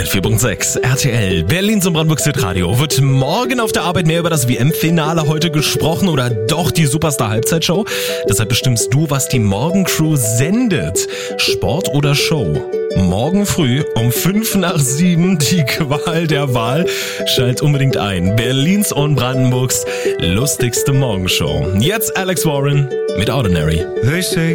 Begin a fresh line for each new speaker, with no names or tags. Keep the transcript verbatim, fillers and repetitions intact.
hundertvier Komma sechs R T L, Berlins und Brandenburgs Hitradio. Wird morgen auf der Arbeit mehr über das W M-Finale heute gesprochen oder doch die Superstar-Halbzeitshow? Deshalb bestimmst du, was die Morgencrew sendet. Sport oder Show? Morgen früh um fünf nach sieben die Qual der Wahl. Schalt unbedingt ein. Berlins und Brandenburgs lustigste Morgenshow. Jetzt Alex Warren mit Ordinary.
They say